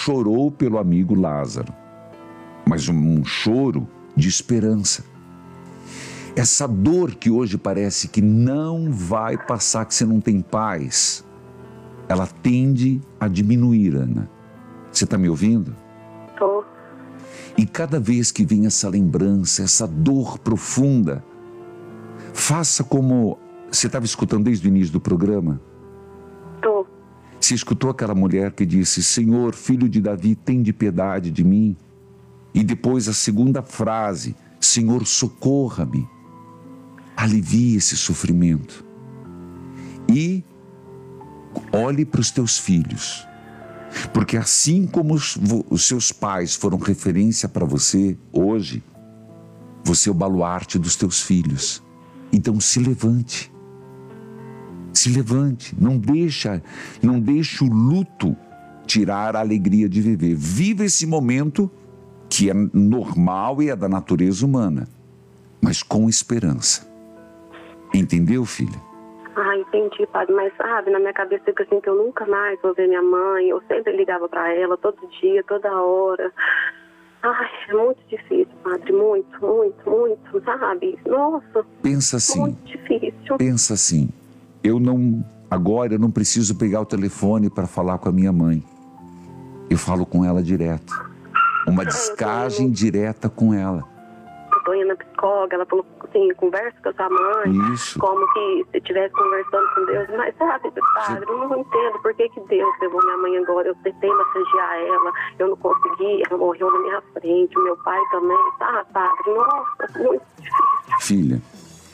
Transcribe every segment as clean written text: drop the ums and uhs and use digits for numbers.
chorou pelo amigo Lázaro, mas um choro de esperança. Essa dor que hoje parece que não vai passar, que você não tem paz, ela tende a diminuir, Ana. Você está me ouvindo? Tô. E cada vez que vem essa lembrança, essa dor profunda, faça como você estava escutando desde o início do programa. Tô. Você escutou aquela mulher que disse: Senhor, filho de Davi, tende piedade de mim. E depois a segunda frase: Senhor, socorra-me. Alivie esse sofrimento. E olhe para os teus filhos. Porque assim como os seus pais foram referência para você hoje, você é o baluarte dos teus filhos. Então se levante. Se levante. Não deixe o luto tirar a alegria de viver. Viva esse momento que é normal e é da natureza humana, mas com esperança. Entendeu, filha? Entendi, padre, mas sabe, na minha cabeça fica assim que eu nunca mais vou ver minha mãe. Eu sempre ligava pra ela, todo dia, toda hora. É muito difícil, padre, muito, sabe? Nossa, pensa assim, muito difícil. Pensa assim, agora eu não preciso pegar o telefone para falar com a minha mãe. Eu falo com ela direto. Uma descagem direta com ela. Eu tô indo na psicóloga, ela falou assim, conversa com a sua mãe. Isso. Como que se estivesse conversando com Deus. Mas sabe, padre, eu não entendo por que Deus levou minha mãe agora. Eu tentei massagear ela, eu não consegui, ela morreu na minha frente, meu pai também, tá, padre? Nossa, muito difícil. Filha,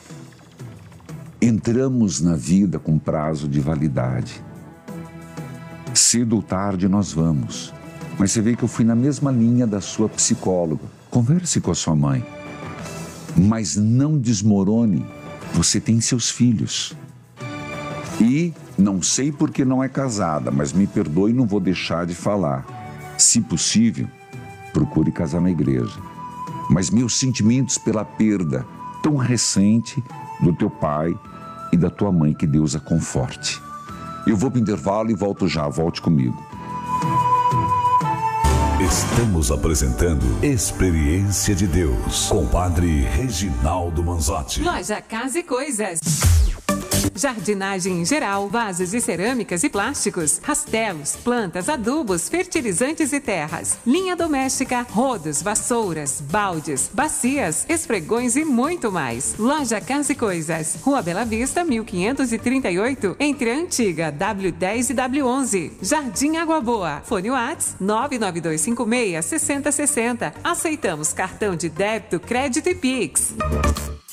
entramos na vida com prazo de validade. Cedo ou tarde nós vamos. Mas você vê que eu fui na mesma linha da sua psicóloga. Converse com a sua mãe. Mas não desmorone. Você tem seus filhos. E não sei porque não é casada, mas me perdoe, não vou deixar de falar. Se possível, procure casar na igreja. Mas meus sentimentos pela perda tão recente do teu pai e da tua mãe, que Deus a conforte. Eu vou para o intervalo e volto já. Volte comigo. Estamos apresentando Experiência de Deus com o Padre Reginaldo Manzotti. Loja Casa e Coisas. Jardinagem em geral, vasos de cerâmicas e plásticos, rastelos, plantas, adubos, fertilizantes e terras, linha doméstica, rodos, vassouras, baldes, bacias, esfregões e muito mais. Loja Casa e Coisas, Rua Bela Vista, 1538, entre a antiga W10 e W11. Jardim Água Boa. Fone WhatsApp 99256-6060. Aceitamos cartão de débito, crédito e Pix.